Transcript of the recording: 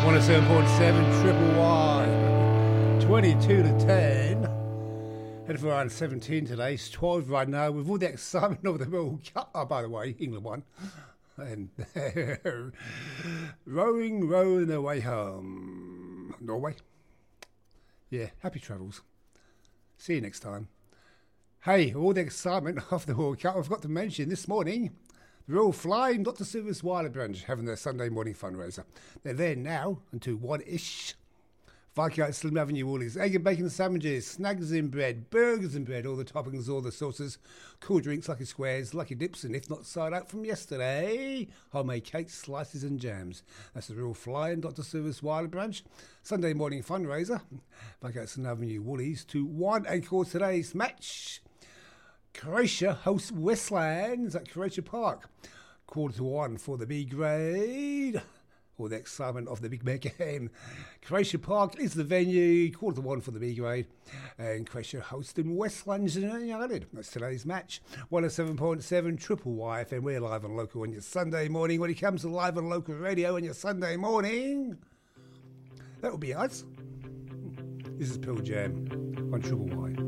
107.7 Triple Y, 22 to 10. Headed for round 17 today. It's 12 right now with all the excitement of the World Cup. Oh, by the way, England won. And rowing their way home. Norway. Yeah, happy travels. See you next time. Hey, all the excitement of the World Cup. I forgot to mention this morning, the Royal Flying Dr. Seuss Wilder Branch having their Sunday morning fundraiser. They're there now until 1-ish. Viking Slim Avenue Woolies, egg and bacon sandwiches, snags in bread, burgers in bread, all the toppings, all the sauces, cool drinks, lucky squares, lucky dips, and if not side out from yesterday, homemade cakes, slices and jams. That's the Royal Flying Dr. Seuss Wilder Branch. Sunday morning fundraiser. Viking Slim Avenue Woolies to 1. And of course today's match. Croatia hosts Westlands at Croatia Park. 1:15 for the B grade. All the excitement of the big game. Croatia Park is the venue. 1:15 for the B grade. And Croatia hosting Westlands United. That's today's match. 107.7 Triple Y FM. We're live and local on your Sunday morning. When it comes to live and local radio on your Sunday morning, that will be us. This is Pearl Jam on Triple Y.